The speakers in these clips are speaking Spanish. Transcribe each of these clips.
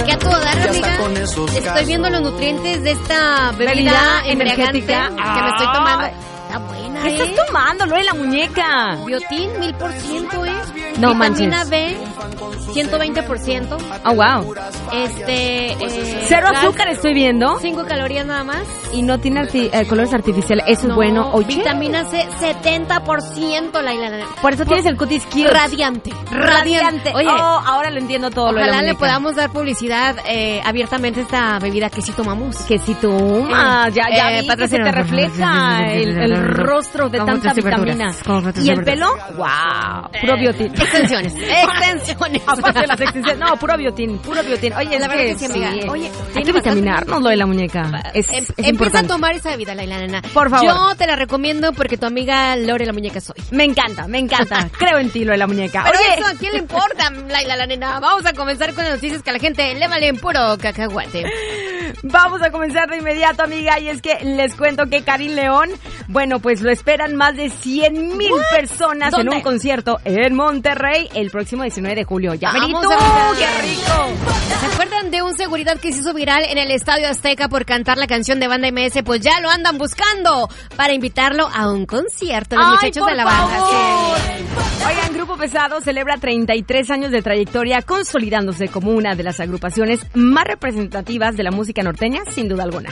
Aquí a todo dar, amiga. Estoy viendo los nutrientes de esta bebida embriagante que me estoy tomando. Está buena, ¿Qué estás tomando? Lo de la muñeca. Biotín, 1000%, No vitamina manches. B, 120%. Oh, wow. Cero gas, azúcar estoy viendo. 5 calorías nada más. Y no tiene colores artificiales. Eso es bueno. Oye, Vitamina C, 70%, Laila. por eso tienes el cutis cute. Radiante. Oye, ahora lo entiendo todo. Ojalá le podamos dar publicidad abiertamente a esta bebida que sí tomamos. Que si tomas, ya vi que se te refleja el rostro de tanta vitamina. ¿Y el pelo? ¡Wow! Puro biotín. Extensiones. Aparte de las extensiones. No, puro biotín. Oye, la es verdad que sí, amiga. sí. Oye, hay que vitaminarnos lo de la muñeca. Es Empieza importante. a tomar esa bebida, Laila Nena. Por favor. Yo te la recomiendo porque tu amiga Lore la muñeca soy. Me encanta. Creo en ti lo de la muñeca. Pero Oye, eso, ¿a quién le importa, Laila la Nena? Vamos a comenzar con las noticias que a la gente le valen puro cacahuate. vamos a comenzar de inmediato, amiga, y es que les cuento que Karim León, bueno, pues lo esperan más de 100,000 personas en un concierto en Monterrey el próximo 19 de julio. ¡Ya verito! ¡Qué rico! ¿Se acuerdan de un seguridad que se hizo viral en el Estadio Azteca por cantar la canción de Banda MS? Pues ya lo andan buscando para invitarlo a un concierto. Los muchachos de la banda. Sí. Oigan, Grupo Pesado celebra 33 años de trayectoria, consolidándose como una de las agrupaciones más representativas de la música norteña, sin duda alguna.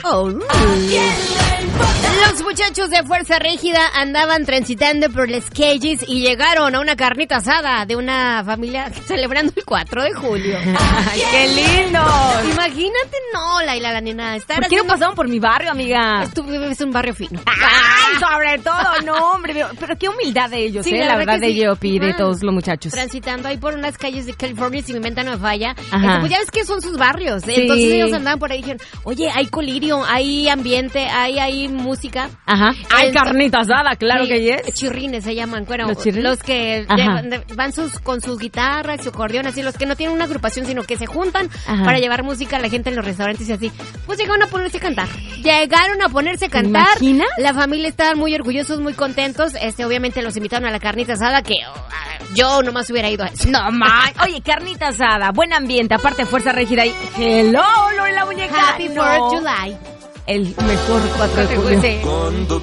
Los muchachos de Fuerza Rígida andaban transitando por las calles y llegaron a una carnita asada de una familia celebrando el 4 de julio. ¡Qué lindo! Imagínate, no, la nena. ¿Por qué no pasaron por mi barrio, amiga? Tú vives un barrio fino. ¡Ay, sobre todo! No, hombre, pero qué humildad de ellos, sí, la verdad de sí. Yeopi y de todos los muchachos. Transitando ahí por unas calles de California, si mi mente no me falla. Pues ya ves que son sus barrios. Sí. Entonces ellos andaban por ahí y dijeron, oye, hay colirio, hay ambiente, hay música. Ajá. Hay carnita asada, claro que es. Chirrines se llaman, bueno, los que van con sus guitarras, su acordeón, así, los que no tienen una agrupación, sino que se juntan para llevar música a la gente en los restaurantes y así. Pues llegaron a ponerse a cantar. ¿Imaginas? La familia estaban muy orgullosos, muy contentos. Obviamente los invitaron a la carnita asada, que yo nomás hubiera ido a eso. No, man. Oye, carnita asada, buen ambiente, aparte Fuerza Rígida y hello, Lore la muñeca. Happy 4th of July. El mejor 4 de julio. Sí.